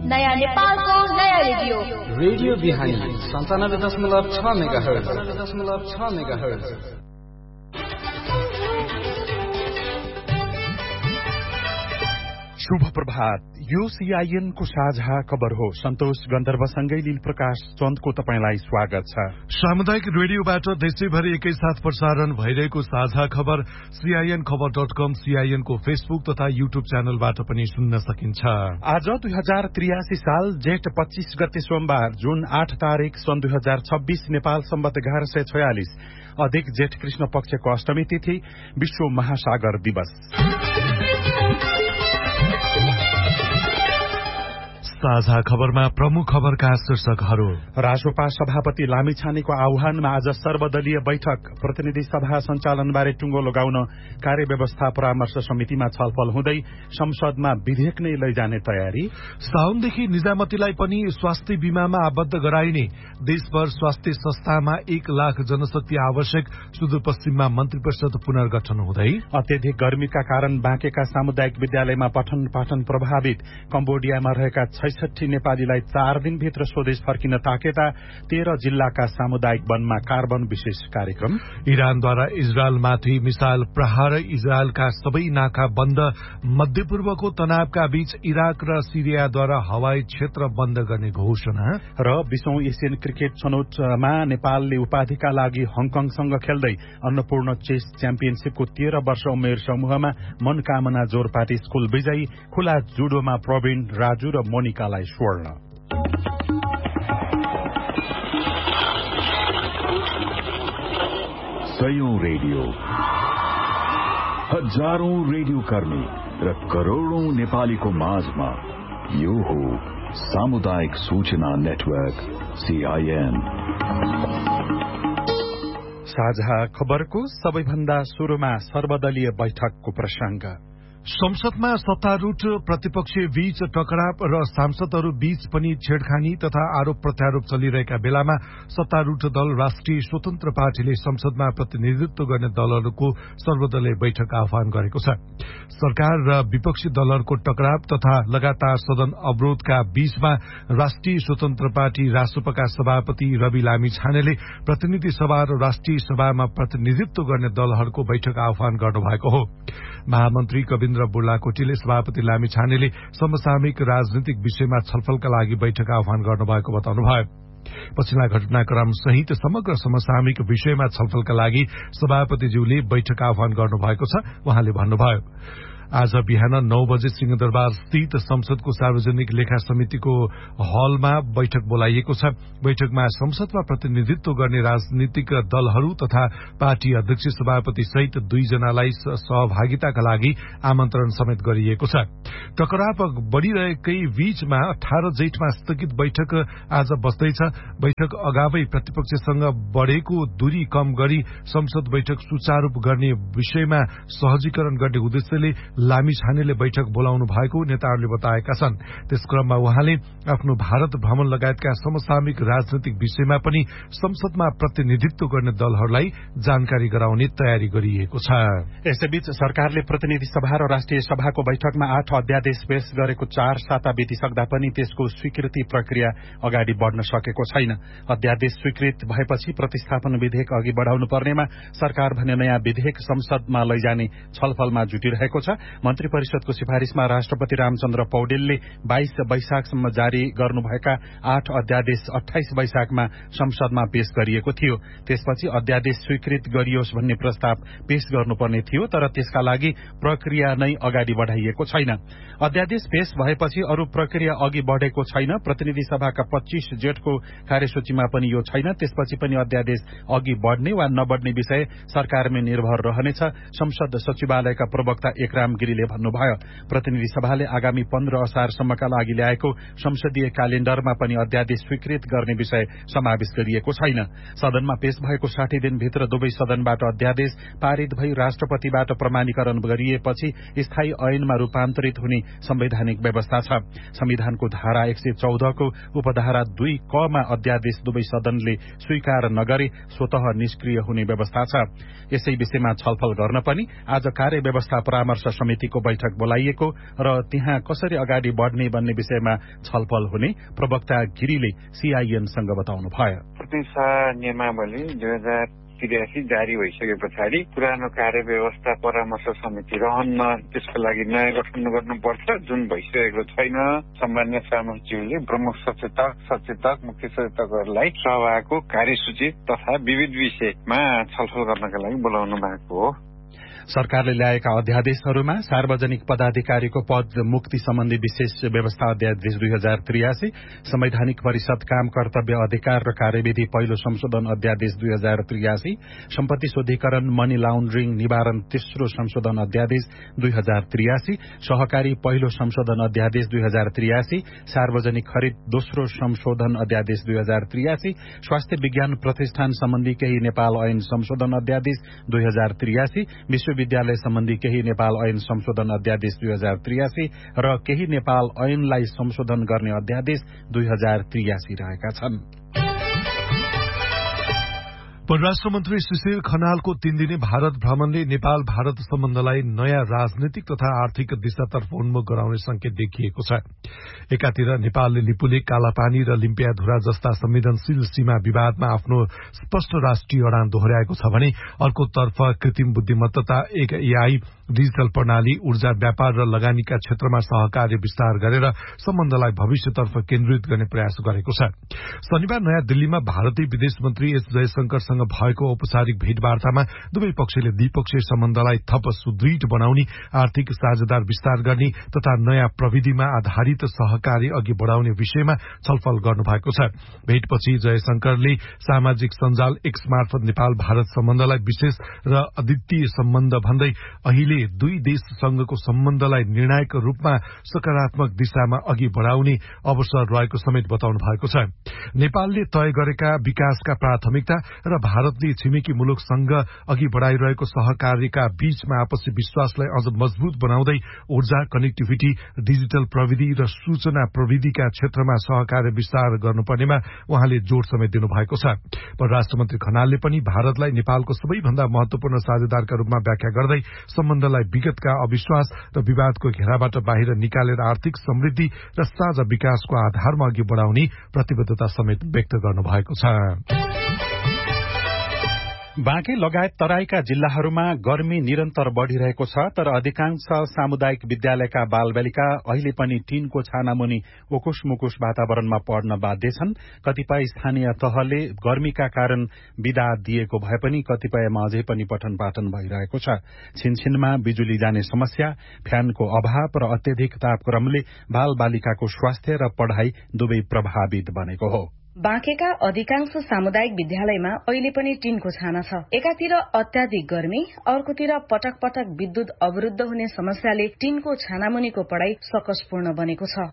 नयाँ नेपालको नयाँ रेडियो रेडियो बिहानी 97.6 मेगाहर्ज। शुभ प्रभात। यो सीआईएन को साझा खबर हो। सन्तोष गन्धर्वसँगै लील प्रकाश चन्दको तपाईलाई स्वागत छ। सामुदायिक रेडियोबाट देशैभरि एकैसाथ प्रसारण भइरहेको साझा खबर सीआईएन खबर.com, सीआईएन को फेसबुक तथा युट्युब च्यानलबाट पनि सुन्न सकिन्छ। आज 2083 साल जेठ 25 गते सोमबार, जुन 8 तारिक सन् 2026 नेपाल सम्वत 1146 अधिक जेठ कृष्ण पक्षको अष्टमी तिथि, विश्व महासागर दिवस। साझा खबरमा प्रमुख खबरका शीर्षकहरू। राजोपा सभापति लामिछानेको आह्वानमा आज सर्वदलीय बैठक। प्रतिनिधि सभा सञ्चालनबारे टुङ्गो लगाउन कार्यव्यवस्था परामर्श समितिमा छलफल हुँदै संसदमा विधेयक नै लैजाने तयारी। साउनदेखि निजामतीलाई पनि स्वास्थ्य बीमामा आबद्ध गराइने। देशभर स्वास्थ्य संस्थामा 1 लाख जनशक्ति आवश्यक। सुदूरपश्चिममा मन्त्री परिषद पुनर्गठन हुँदै। अत्यधिक गर्मीका कारण बाँकेका सामुदायिक विद्यालयमा पठन पाठन प्रभावित। कम्बोडियामा रहेका 66 नेपालीलाई 4 दिनभित्र स्वदेश फर्किन ताकेता। 13 जिल्लाका सामुदायिक वनमा कार्बन विशेष कार्यक्रम। इरानद्वारा इजरायलमाथि मिसाइल प्रहार, इजरायलका सबै नाका बन्द। मध्यपूर्वको तनावका बीच इराक र सिरियाद्वारा हवाई क्षेत्र बन्द गर्ने घोषणा। र 20औं एसियन क्रिकेट छनौटमा नेपालले उपाधिका लागि हङकङसँग खेल्दै अन्नपूर्ण चेस च्याम्पियनशीपको 13 वर्ष उमेर समूहमा मनकामना जोरपाटी स्कूल विजयी। खुला जुडोमा प्रवीण, राजु र मोनिकालाई स्वर्ण। सयौं रेडियो, हजारौं रेडियो कर्मी र करोड़ौं नेपालीको माझमा यो हो सामुदायिक सूचना नेटवर्क सीआईएन। साझा खबरको सबैभन्दा सुरुमा सर्वदलीय बैठकको प्रसंग। संसदमा सत्तारूढ़ प्रतिपक्षीय बीच टकराव र सांसदहरू बीच पनि छेडखानी तथा आरोप प्रत्यारोप चलिरहेका बेलामा सत्तारूढ़ दल राष्ट्रिय स्वतन्त्र पार्टीले संसदमा प्रतिनिधित्व गर्ने दलहरूको सर्वदलीय बैठक आह्वान गरेको छ। सरकार र विपक्षी दलहरूको टकराव तथा लगातार सदन अवरोधका बीचमा राष्ट्रिय स्वतन्त्र पार्टी रासोपाका सभापति रवि लामिछानेले प्रतिनिधि सभा र राष्ट्रिय सभामा प्रतिनिधित्व गर्ने दलहरूको बैठक आह्वान गर्नुभएको हो। महामन्त्री कविन्द्र बुर्लाकोटीले सभापति लामिछानेले समसामयिक राजनीतिक विषयमा छलफलका लागि बैठक आह्वान गर्नुभएको बताउनुभयो। पछिल्ला घटनाक्रम सहित समग्र समसामयिक विषयमा छलफलका लागि सभापतिज्यूले बैठक आह्वान गर्नुभएको छ। उहाँले भन्नुभयो, आज बिहान 9 बजे सिंहदरबार स्थित संसदको सार्वजनिक लेखा समितिको हलमा बैठक बोलाइएको छ। बैठकमा संसदमा प्रतिनिधित्व गर्ने राजनीतिक दलहरू तथा पार्टी अध्यक्ष सभापति सहित 2 जनालाई सहभागिताका लागि आमन्त्रण समेत गरिएको छ। टकराव बढ़िरहेकै बीचमा 18 जेठमा स्थगित बैठक आज बस्दैछ। बैठक अगावै प्रतिपक्षसँग बढ़ेको दूरी कम गरी संसद बैठक सुचारू गर्ने विषयमा सहजीकरण गर्ने उद्देश्यले लामिछानेले बैठक बोलाउनु भएको नेताहरूले बताएका छन्। त्यसक्रममा उहाँले आफ्नो भारत भ्रमण लगायतका समसामयिक राजनैतिक विषयमा पनि संसदमा प्रतिनिधित्व गर्ने दलहरूलाई जानकारी गराउने तयारी गरिएको छ। यसैबीच सरकारले प्रतिनिधि सभा र राष्ट्रिय सभाको बैठकमा 8 अध्यादेश पेश गरेको 4 साता बितिसक्दा पनि त्यसको स्वीकृति प्रक्रिया अगाडि बढ़न सकेको छैन। अध्यादेश स्वीकृत भएपछि प्रतिस्थापन विधेयक अघि बढ़ाउनु पर्नेमा सरकार भने नयाँ विधेयक संसदमा लैजाने छलफलमा जुटिरहेको छ। मन्त्री परिषदको सिफारिशमा राष्ट्रपति रामचन्द्र पौडेलले 22 वैशाखसम्म जारी गर्नुभएका 8 अध्यादेश 28 वैशाखमा संसदमा पेश गरिएको थियो। त्यसपछि अध्यादेश स्वीकृत गरियोस् भन्ने प्रस्ताव पेश गर्नुपर्ने थियो, तर त्यसका लागि प्रक्रिया नै अगाडि बढ़ाइएको छैन। अध्यादेश पेश भएपछि अरू प्रक्रिया अघि बढ़ेको छैन। प्रतिनिधि सभाका 25 जेठको कार्यसूचीमा पनि यो छैन। त्यसपछि पनि अध्यादेश अघि बढ़ने वा नबढ़ने विषय सरकारमै निर्भर रहनेछ। संसद सचिवालयका प्रवक्ता एकराम गिरीले भन्नुभयो, प्रतिनिधि सभाले आगामी 15 असारसम्मका लागि ल्याएको संसदीय क्यालेण्डरमा पनि अध्यादेश स्वीकृत गर्ने विषय समावेश गरिएको छैन। सदनमा पेश भएको 60 दिनभित्र दुवै सदनबाट अध्यादेश पारित भई राष्ट्रपतिबाट प्रमाणीकरण गरिएपछि स्थायी ऐनमा रूपान्तरित हुने संवैधानिक व्यवस्था छ। संविधानको धारा 114 को उपधारा 2 क मा अध्यादेश दुवै सदनले स्वीकार नगरे स्वतः निष्क्रिय हुने व्यवस्था छ। यसै विषयमा छलफल गर्न पनि आज कार्य व्यवस्था परामर्श समितिको बैठक बोलाइएको र त्यहाँ कसरी अगाडि बढ्ने भन्ने विषयमा छलफल हुने प्रवक्ता गिरीले सीआईएनसँग बताउनुभयो। नियमावली 2083 जारी भइसके पछाडि पुरानो कार्यव्यवस्था परामर्श समिति रहन्न, त्यसको लागि नयाँ गठन गर्नुपर्छ, जुन भइसकेको छैन। सम्मान्य सभामुखज्यूले प्रमुख सचेतक मुख्य सचेतकहरूलाई सभाको कार्यसूची तथा विविध विषयमा छलफल गर्नका लागि बोलाउनु भएको हो। सरकारले ल्याएका अध्यादेशहरूमा सार्वजनिक पदाधिकारीको पद मुक्ति सम्बन्धी विशेष व्यवस्था अध्यादेश 2083, संवैधानिक परिषद काम कर्तव्य अधिकार र कार्यविधि पहिलो संशोधन अध्यादेश 2083, सम्पत्ति शुद्धिकरण मनी लाउन्ड्रिङ निवारण तेस्रो संशोधन अध्यादेश 2083, सहकारी पहिलो संशोधन अध्यादेश 2083, सार्वजनिक खरिद दोस्रो संशोधन अध्यादेश 2083, स्वास्थ्य विज्ञान प्रतिष्ठान सम्बन्धी केही नेपाल ऐन संशोधन अध्यादेश 2083, विश्वविद्यालय सम्बन्धी केही नेपाल ऐन संशोधन अध्यादेश 2083 र केही नेपाल ऐनलाई संशोधन गर्ने अध्यादेश 2083 रहेका छन्। परराष्ट्र मन्त्री सुशील खनालको 3 दिने भारत भ्रमणले नेपाल भारत सम्बन्धलाई नयाँ राजनीतिक तथा आर्थिक दिशातर्फ उन्मुख गराउने संकेत देखिएको छ। एकातिर नेपालले लिपुलेक, कालापानी र लिम्पियाधुरा जस्ता संवेदनशील सीमा विवादमा आफ्नो स्पष्ट राष्ट्रिय अडान दोहोर्याएको छ भने अर्कोतर्फ कृत्रिम बुद्धिमत्ता, एक एआई, डिजिटल प्रणाली, ऊर्जा, व्यापार र लगानीका क्षेत्रमा सहकार्य विस्तार गरेर सम्बन्धलाई भविष्यतर्फ केन्द्रित गर्ने प्रयास गरेको छ। शनिबार नयाँ दिल्लीमा भारतीय विदेश मन्त्री एस जयशंकरसँग भएको औपचारिक भेटवार्तामा दुवै पक्षले द्विपक्षीय सम्बन्धलाई थप सुदृढ बनाउने, आर्थिक साझेदार विस्तार गर्ने तथा नयाँ प्रविधिमा आधारित सहकार्य अघि बढ़ाउने विषयमा छलफल गर्नुभएको छ। भेटपछि जयशंकरले सामाजिक सञ्जाल एक्स मार्फत नेपाल भारत सम्बन्धलाई विशेष र अद्वितीय सम्बन्ध भन्दै अहिले दुई देशसँगको सम्बन्धलाई निर्णायक रूपमा सकारात्मक दिशामा अघि बढ़ाउने अवसर रहेको समेत बताउनु भएको छ। नेपालले तय गरेका विकासका प्राथमिकता र भारतले छिमेकी मुलुकसँग अघि बढ़ाइरहेको सहकार्यका बीचमा आपसी विश्वासलाई अझ मजबूत बनाउँदै ऊर्जा, कनेक्टिभिटी, डिजिटल प्रविधि र सूचना प्रविधिका क्षेत्रमा सहकार्य विस्तार गर्नुपर्नेमा उहाँले जोड़ समेत दिनुभएको छ। परराष्ट्र मन्त्री खनालले पनि भारतलाई नेपालको सबैभन्दा महत्वपूर्ण साझेदारका रूपमा व्याख्या गर्दै सम्बन्धलाई विगतका अविश्वास र विवादको घेराबाट बाहिर निकालेर आर्थिक समृद्धि र साझा विकासको आधारमा अघि बढ़ाउने प्रतिबद्धता समेत व्यक्त गर्नुभएको छ। बाँके लगायत तराईका जिल्लाहरूमा गर्मी निरन्तर बढ़िरहेको छ, तर अधिकांश सामुदायिक विद्यालयका बालबालिका अहिले पनि टीनको छानामुनि उकुस मुकुस वातावरणमा पढ्न बाध्य छन्। कतिपय स्थानीय तहले गर्मीका कारण विदा दिएको भए पनि कतिपयमा अझै पनि पठन पाठन भइरहेको छ। छिनछिनमा बिजुली जाने समस्या, फ्यानको अभाव र अत्यधिक तापक्रमले बालबालिकाको स्वास्थ्य र पढ़ाई दुवै प्रभावित बनेको हो। बाँकेका अधिकांश सामुदायिक विद्यालयमा अहिले पनि टीनको छाना छ। एकातिर अत्याधिक गर्मी, अर्कोतिर पटक पटक विद्युत अवरुद्ध हुने समस्याले टीनको छानामुनिको पढ़ाई सकसपूर्ण बनेको छ।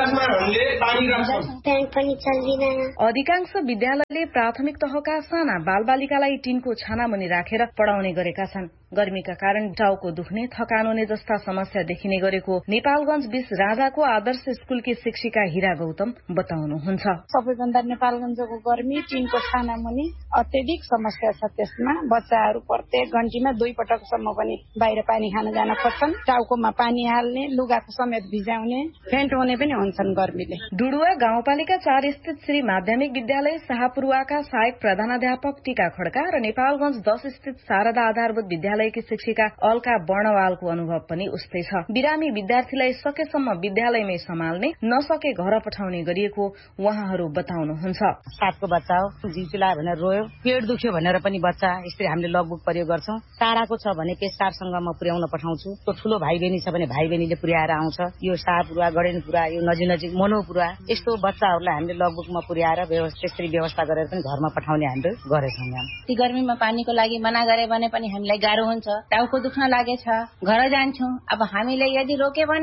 अधिकांश विद्यालयले प्राथमिक तहका साना बालबालिकालाई टीनको छानामुनि राखेर पढ़ाउने गरेका छन्। गर्मीका कारण टाउको दुख्ने, थकान हुने जस्ता समस्या देखिने गरेको नेपालगंज 20 राजाको आदर्श स्कूलकी शिक्षिका हिरा गौतम बताउनुहुन्छ। सबैभन्दा नेपालगंजको गर्मी टीनको छानामुनि अत्यधिक समस्या छ। त्यसमा बच्चाहरू प्रत्येक घण्टीमा 2 पटकसम्म पनि बाहिर पानी खान जान खोज्छन्। टाउकोमा पानी हाल्ने, लुगाको समेत भिजाउने, फेन्ट हुने पनि हुन्छन् गर्मीले। डुडुवा गाउँपालिका 4 स्थित श्री माध्यमिक विद्यालय शाहपुरुवाका सहायक प्रधानाध्यापक टीका खड्का र नेपालगंज 10 स्थित शारदा आधारभूत विद्यालयकी शिक्षिका अलका वर्णवालको अनुभव पनि उस्तै छ। बिरामी विद्यार्थीलाई सकेसम्म विद्यालयमै सम्हाल्ने, नसके घर पठाउने गरिएको उहाँहरू बताउनुहुन्छ। 7 को बच्चा हो, जिउचुला भनेर रोयो, पेट दुख्यो भनेर पनि बच्चा यसरी हामीले लगबुक प्रयोग गर्छौं। टाढाको छ भने पेशकारसँग म पुर्याउन पठाउँछु। त्यो ठूलो भाइ बहिनी छ भने भाइ बहिनीले पुर्याएर आउँछ। यो शाहपुरुवा, गडेनपुरा, यो नजिक नजिक मनोपुरा, यस्तो बच्चाहरूलाई हामीले लगबुकमा पुर्याएर त्यसरी व्यवस्था गरेर पनि घरमा पठाउने हामीले गरेछौँ। ती गर्मीमा पानीको लागि मना गरे भने पनि हामीलाई गाह्रो हुन्छ। टाउको दुख्न लागेछ, घर जान्छौं। अब हामीले यदि रोके भने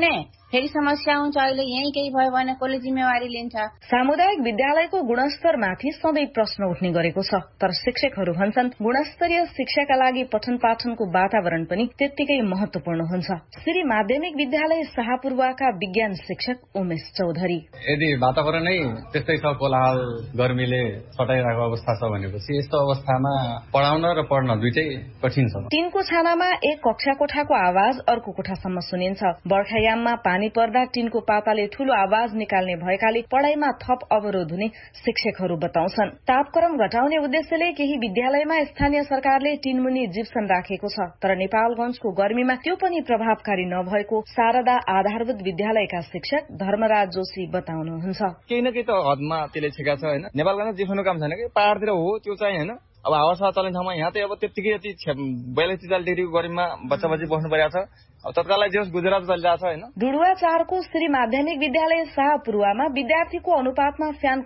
फेरि समस्या हुन्छ। अहिले यही केही भयो भने कसले जिम्मेवारी लिन्छ? सामुदायिक विद्यालयको गुणस्तरमाथि सधैँ प्रश्न उठ्ने गरेको छ, तर शिक्षकहरू भन्छन् गुणस्तरीय शिक्षाका लागि पठन पाठनको वातावरण पनि त्यत्तिकै महत्वपूर्ण हुन्छ। श्री माध्यमिक विद्यालय शाहपुरवाका विज्ञान शिक्षक उमेश चौधरी, यदि वातावरणै त्यस्तै छ, कोलाहल गर्मीले सटाइरहेको अवस्था छ भनेपछि यस्तो अवस्थामा पढाउन र पढ्न दुईटै कठिन छ। टिनको छानामा एक कक्षा कोठाको आवाज अर्को कोठासम्म सुनिन्छ। बर्खायाममा पानी पर्दा टिनको पाताले ठूलो आवाज निकाल्ने भएकाले पढ़ाइमा थप अवरोध हुने शिक्षकहरू बताउँछन्। तापक्रम घटाउने उद्देश्यले केही विद्यालयमा स्थानीय सरकारले टिनमुनि जिप्सन राखेको छ, तर नेपालगंजको गर्मीमा त्यो पनि प्रभावकारी नभएको शारदा आधारभूत विद्यालयका शिक्षक धर्मराज जोशी बताउनुहुन्छ। केही न केही त हदमा त्यसले छेका छ हैन। नेपालगंजमा जिप्सनको काम छैन कि पहाड़तिर हो त्यो चाहिँ हैन। अब हावासावा चल्ने ठाउँमा यहाँ त अब त्यतिकै 42-43 डिग्रीको गर्मीमा बच्चा बस्नु परिरहेको छ। अब तत्काललाई जे होस् गुजरात चलिरहेको छ हैन। डुडुवा 4 को श्री माध्यमिक विद्यालय शाहपुरवामा विद्यार्थीको अनुपातमा फ्यान